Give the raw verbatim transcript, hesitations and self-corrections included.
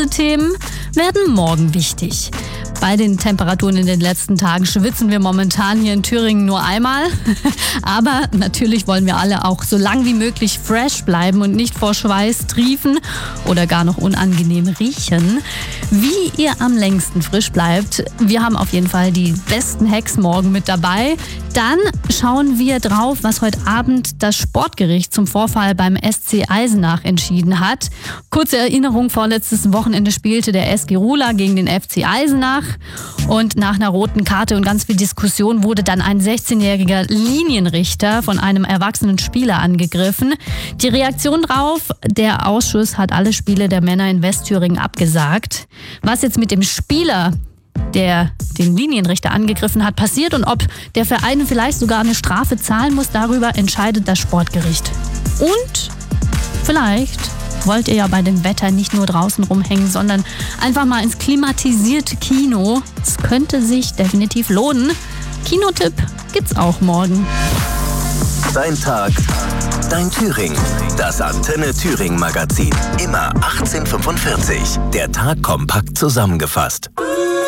Diese Themen werden morgen wichtig. Bei den Temperaturen in den letzten Tagen schwitzen wir momentan hier in Thüringen nur einmal. Aber natürlich wollen wir alle auch so lang wie möglich fresh bleiben und nicht vor Schweiß triefen oder gar noch unangenehm riechen. Wie ihr am längsten frisch bleibt, wir haben auf jeden Fall die besten Hacks morgen mit dabei. Dann schauen wir drauf, was heute Abend das Sportgericht zum Vorfall beim S C Eisenach entschieden hat. Kurze Erinnerung, vorletztes Wochenende spielte der S G Rula gegen den F C Eisenach. Und nach einer roten Karte und ganz viel Diskussion wurde dann ein sechzehnjähriger Linienrichter von einem erwachsenen Spieler angegriffen. Die Reaktion drauf: der Ausschuss hat alle Spiele der Männer in Westthüringen abgesagt. Was jetzt mit dem Spieler, der den Linienrichter angegriffen hat, passiert und ob der Verein vielleicht sogar eine Strafe zahlen muss, darüber entscheidet das Sportgericht. Und vielleicht wollt ihr ja bei dem Wetter nicht nur draußen rumhängen, sondern einfach mal ins klimatisierte Kino. Es könnte sich definitiv lohnen. Kinotipp gibt's auch morgen. Dein Tag, dein Thüringen. Das Antenne Thüringen Magazin. Immer achtzehn Uhr fünfundvierzig. Der Tag kompakt zusammengefasst.